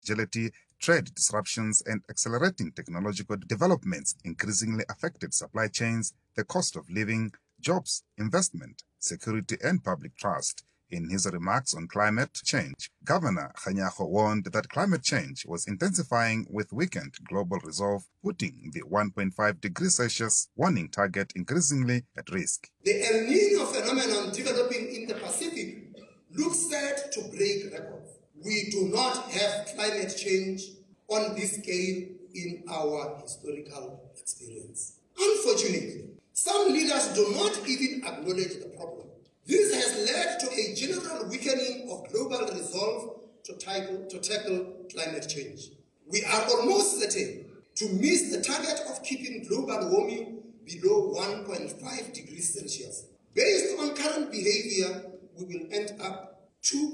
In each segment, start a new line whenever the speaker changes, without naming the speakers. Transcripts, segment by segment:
agility, trade disruptions, and accelerating technological developments increasingly affected supply chains, the cost of living, jobs, investment, security, and public trust. In his remarks on climate change, Governor Kganyago warned that climate change was intensifying with weakened global resolve, putting the 1.5 degrees Celsius warning target increasingly at risk.
The El Nino phenomenon developing in the Pacific looks set to break records. We do not have climate change on this scale in our historical experience. Unfortunately, some leaders do not even acknowledge the problem. This has led to a general weakening of global resolve to tackle climate change. We are almost certain to miss the target of keeping global warming below 1.5 degrees Celsius. Based on current behavior, we will end up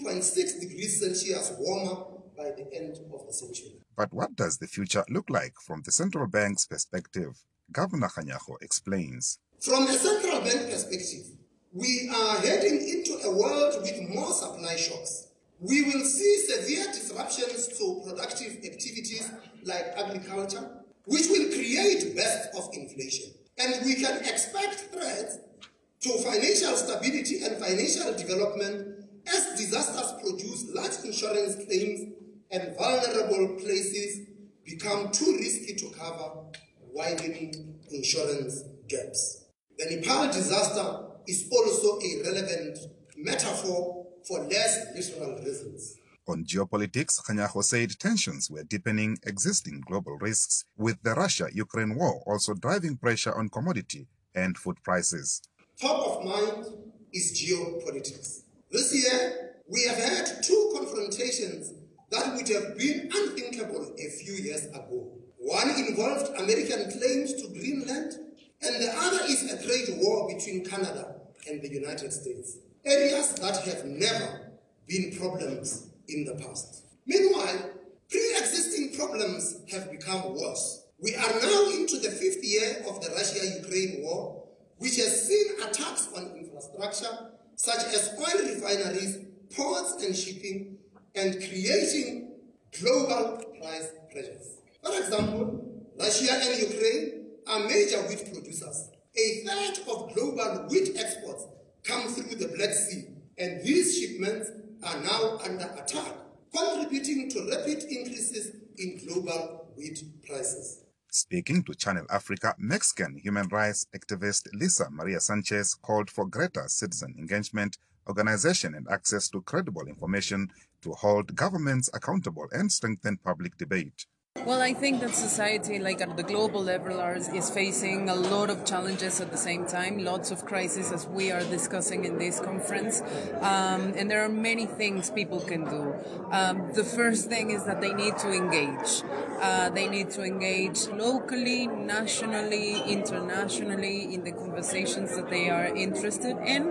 2.6 degrees Celsius warmer by the end of the century.
But what does the future look like from the central bank's perspective? Governor Kganyago explains.
From a central bank perspective, we are heading into a world with more supply shocks. We will see severe disruptions to productive activities like agriculture, which will create bursts of inflation. And we can expect threats to financial stability and financial development as disasters produce large insurance claims and vulnerable places become too risky to cover, widening insurance gaps. The Nepal disaster is also a relevant metaphor for less literal reasons.
On geopolitics, Kganyago said tensions were deepening existing global risks, with the Russia-Ukraine war also driving pressure on commodity and food prices.
Top of mind is geopolitics. This year, we have had two confrontations that would have been unthinkable a few years ago. One involved American claims to Greenland, and the other is a trade war between Canada and the United States, areas that have never been problems in the past. Meanwhile, pre-existing problems have become worse. We are now into the 5th year of the Russia-Ukraine war, which has seen attacks on infrastructure such as oil refineries, ports and shipping, and creating global price pressures. For example, Russia and Ukraine are major wheat producers. A third of global wheat exports come through the Black Sea, and these shipments are now under attack, contributing to rapid increases in global wheat prices.
Speaking to Channel Africa, Mexican human rights activist Lisa Maria Sanchez called for greater citizen engagement, organization, and access to credible information to hold governments accountable and strengthen public debate.
Well, I think that society, like at the global level, is facing a lot of challenges at the same time, lots of crises as we are discussing in this conference, and there are many things people can do. The first thing is that they need to engage. They need to engage locally, nationally, internationally in the conversations that they are interested in.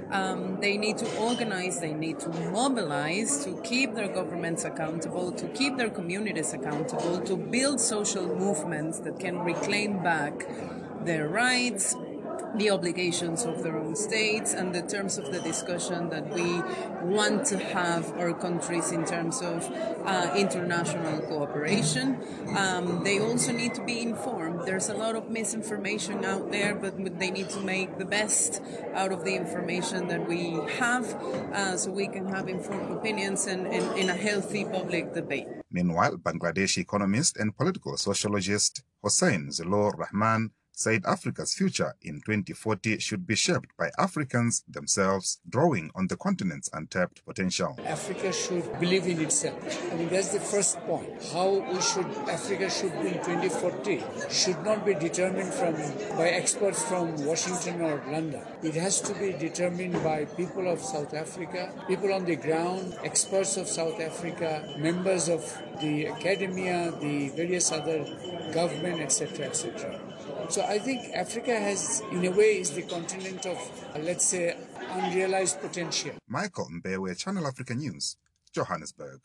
They need to organize, they need to mobilize to keep their governments accountable, to keep their communities accountable, to build social movements that can reclaim back their rights, the obligations of their own states, and the terms of the discussion that we want to have our countries in terms of international cooperation. They also need to be informed. There's a lot of misinformation out there, but they need to make the best out of the information that we have so we can have informed opinions and in a healthy public debate.
Meanwhile, Bangladeshi economist and political sociologist Hossein Zillur Rahman said Africa's future in 2040 should be shaped by Africans themselves, drawing on the continent's untapped potential.
Africa should believe in itself. I mean, that's the first point. How Africa should be in 2040 should not be determined by experts from Washington or London. It has to be determined by people of South Africa, people on the ground, experts of South Africa, members of the academia, the various other government, etc., etc. So I think Africa in a way, is the continent of, let's say, unrealized potential.
Michael Mbewe, Channel Africa News, Johannesburg.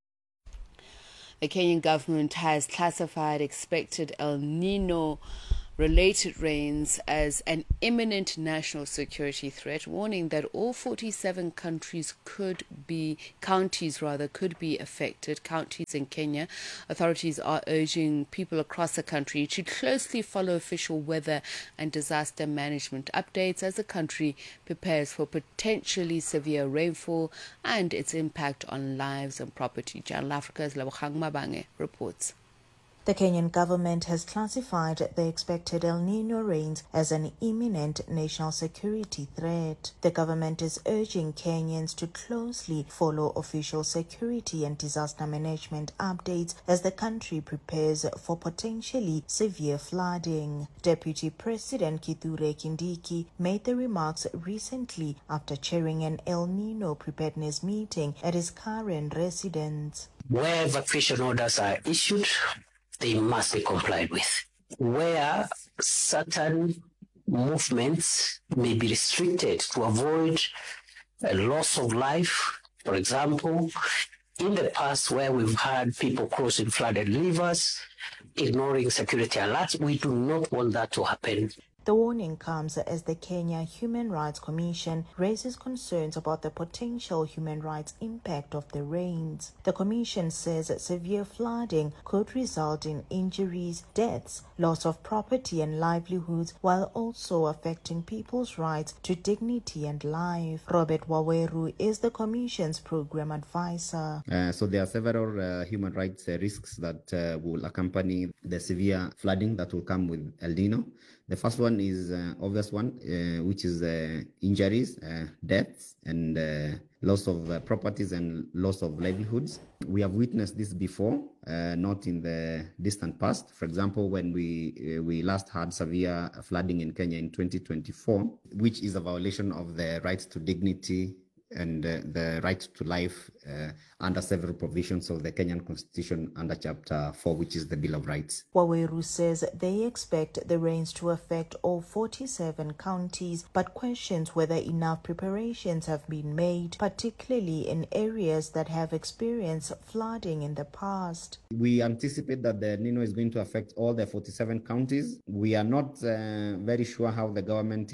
The Kenyan government has classified expected El Nino related rains as an imminent national security threat, warning that all 47 counties could be affected. Counties in Kenya. Authorities are urging people across the country to closely follow official weather and disaster management updates as the country prepares for potentially severe rainfall and its impact on lives and property. Channel Africa's Lebogang Mabange reports.
The Kenyan government has classified the expected El Nino rains as an imminent national security threat. The government is urging Kenyans to closely follow official security and disaster management updates as the country prepares for potentially severe flooding. Deputy President Kithure Kindiki made the remarks recently after chairing an El Nino preparedness meeting at his current residence.
Where evacuation orders are issued, they must be complied with. Where certain movements may be restricted to avoid a loss of life, for example, in the past where we've had people crossing flooded rivers, ignoring security alerts, we do not want that to happen.
The warning comes as the Kenya Human Rights Commission raises concerns about the potential human rights impact of the rains. The commission says that severe flooding could result in injuries, deaths, loss of property and livelihoods, while also affecting people's rights to dignity and life. Robert Waweru is the commission's program advisor.
So there are several human rights risks that will accompany the severe flooding that will come with El Nino. The first one is obvious one, which is injuries, deaths, and loss of properties and loss of livelihoods. We have witnessed this before, not in the distant past. For example, when we last had severe flooding in Kenya in 2024, which is a violation of the right to dignity and the right to life under several provisions of the Kenyan Constitution under Chapter 4, which is the Bill of Rights.
Waweru says they expect the rains to affect all 47 counties, but questions whether enough preparations have been made, particularly in areas that have experienced flooding in the past.
We anticipate that the El Nino is going to affect all the 47 counties. We are not very sure how the government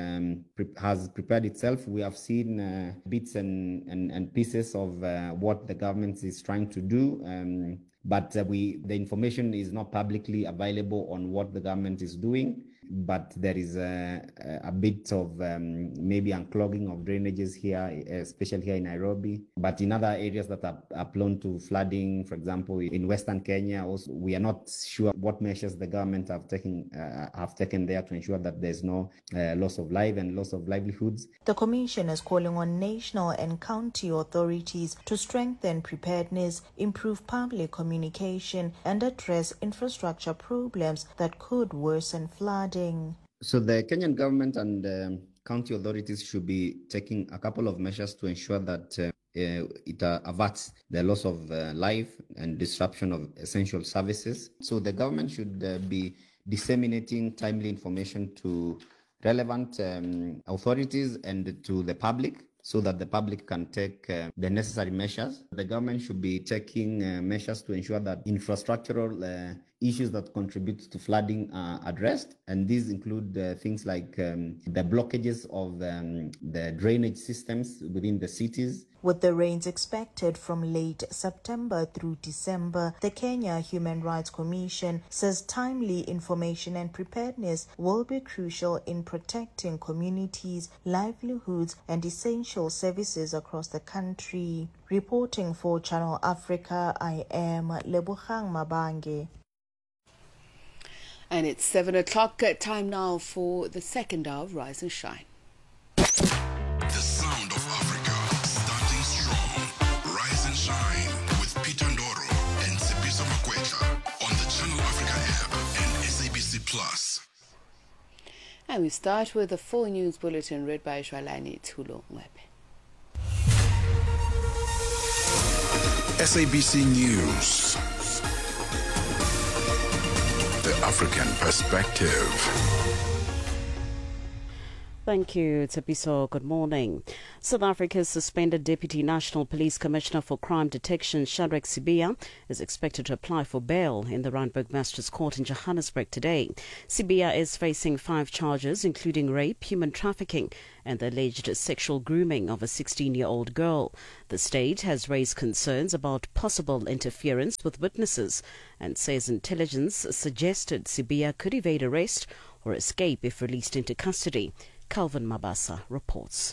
has prepared itself. We have seen bits and pieces of what the government is trying to do, but the information is not publicly available on what the government is doing. But there is a bit of maybe unclogging of drainages here, especially here in Nairobi. But in other areas that are prone to flooding, for example, in Western Kenya, also, we are not sure what measures the government have taken there to ensure that there's no loss of life and loss of livelihoods.
The Commission is calling on national and county authorities to strengthen preparedness, improve public communication, and address infrastructure problems that could worsen flooding.
So the Kenyan government and county authorities should be taking a couple of measures to ensure that it averts the loss of life and disruption of essential services. So the government should be disseminating timely information to relevant authorities and to the public, so that the public can take the necessary measures. The government should be taking measures to ensure that infrastructural issues that contribute to flooding are addressed. And these include things like the blockages of the drainage systems within the cities.
With the rains expected from late September through December, the Kenya Human Rights Commission says timely information and preparedness will be crucial in protecting communities, livelihoods, and essential services across the country. Reporting for Channel Africa, I am Lebogang Mabange.
And it's 7 o'clock, time now for the second hour of Rise and Shine.
The sound of Africa, starting strong. Rise and Shine with Peter Ndoro and Sipiso Makwetla on the Channel Africa app and SABC Plus.
And we start with the full news bulletin read by Jwalani Tulo Mwepe.
SABC News. The African Perspective.
Thank you, Tsepiso. Good morning. South Africa's suspended Deputy National Police Commissioner for Crime Detection, Shadrack Sibiya, is expected to apply for bail in the Randburg Magistrates Court in Johannesburg today. Sibiya is facing 5 charges, including rape, human trafficking, and the alleged sexual grooming of a 16-year-old girl. The state has raised concerns about possible interference with witnesses and says intelligence suggested Sibiya could evade arrest or escape if released into custody. Calvin Mabasa reports.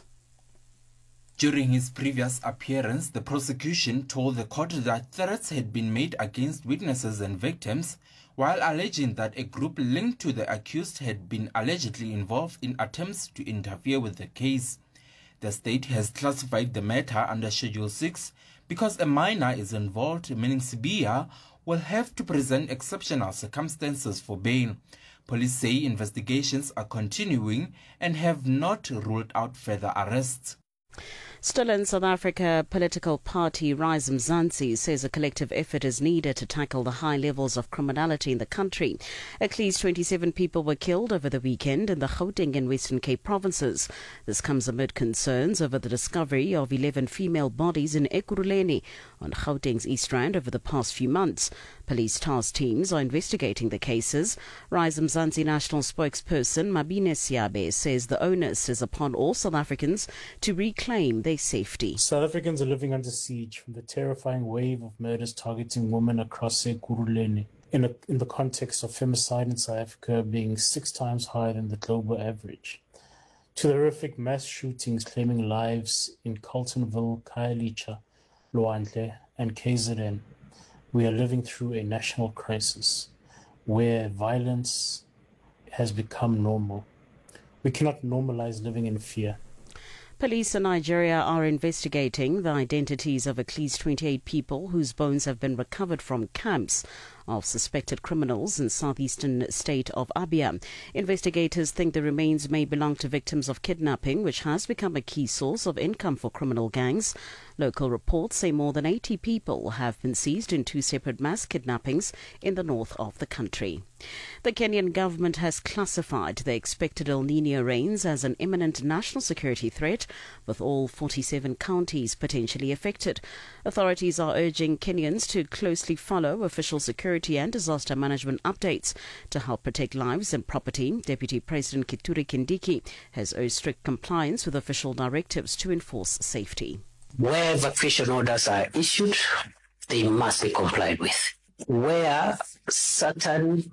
During his previous appearance, the prosecution told the court that threats had been made against witnesses and victims, while alleging that a group linked to the accused had been allegedly involved in attempts to interfere with the case. The state has classified the matter under Schedule 6 because a minor is involved, meaning Sibiya will have to present exceptional circumstances for bail. Police say investigations are continuing and have not ruled out further arrests.
Still in South Africa, political party Rise Mzansi says a collective effort is needed to tackle the high levels of criminality in the country. At least 27 people were killed over the weekend in the Gauteng and Western Cape provinces. This comes amid concerns over the discovery of 11 female bodies in Ekurhuleni on Gauteng's East Rand over the past few months. Police task teams are investigating the cases. Rise Mzansi national spokesperson Mabine Siabe says the onus is upon all South Africans to reclaim their safety.
South Africans are living under siege from the terrifying wave of murders targeting women across Ekurhuleni in the context of femicide in South Africa being 6 times higher than the global average, to the horrific mass shootings claiming lives in Carltonville, Khayelitsha, Lwandle and KZN. We are living through a national crisis where violence has become normal. We cannot normalize living in fear.
Police in Nigeria are investigating the identities of at least 28 people whose bones have been recovered from camps of suspected criminals in southeastern state of Abia. Investigators think the remains may belong to victims of kidnapping, which has become a key source of income for criminal gangs. Local reports say more than 80 people have been seized in 2 separate mass kidnappings in the north of the country. The Kenyan government has classified the expected El Niño rains as an imminent national security threat, with all 47 counties potentially affected. Authorities are urging Kenyans to closely follow official security and disaster management updates to help protect lives and property. Deputy President Kithure Kindiki has urged strict compliance with official directives to enforce safety.
Where evacuation orders are issued, they must be complied with. Where certain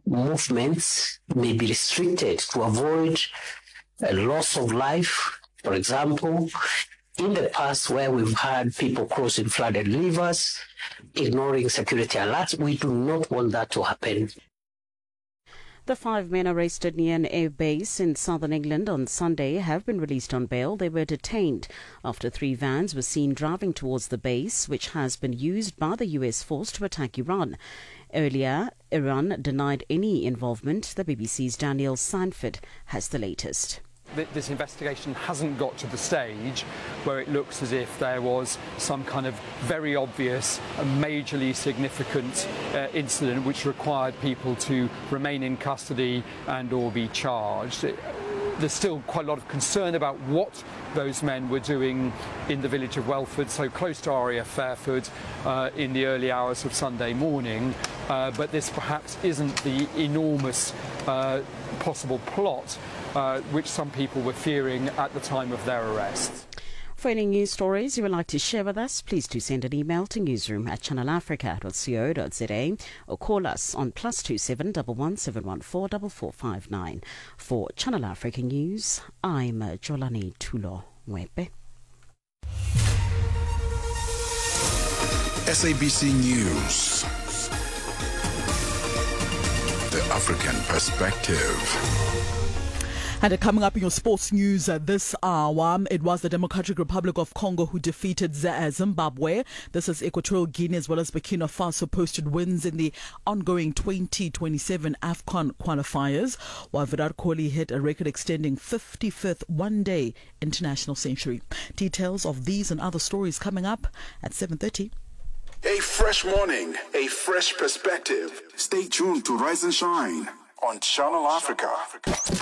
movements may be restricted to avoid a loss of life, for example, in the past where we've had people crossing flooded rivers, ignoring security alerts, we do not want that to happen.
The 5 men arrested near an air base in southern England on Sunday have been released on bail. They were detained after 3 vans were seen driving towards the base, which has been used by the US force to attack Iran. Earlier, Iran denied any involvement. The BBC's Daniel Sanford has the latest.
This investigation hasn't got to the stage where it looks as if there was some kind of very obvious and majorly significant incident which required people to remain in custody and or be charged. There's still quite a lot of concern about what those men were doing in the village of Welford, so close to RAF Fairford, in the early hours of Sunday morning. But this perhaps isn't the enormous possible plot which some people were fearing at the time of their arrest.
For any news stories you would like to share with us, please do send an email to newsroom@channelafrica.co.za or call us on +27 11714 4459. For Channel Africa News, I'm Jolani Tulo Mwepe.
SABC News. The African Perspective.
And coming up in your sports news this hour, it was the Democratic Republic of Congo who defeated Zimbabwe. This is Equatorial Guinea as well as Burkina Faso posted wins in the ongoing 2027 AFCON qualifiers, while Virat Kohli hit a record-extending 55th one-day international century. Details of these and other stories coming up at 7:30.
A fresh morning, a fresh perspective. Stay tuned to Rise and Shine on Channel Africa.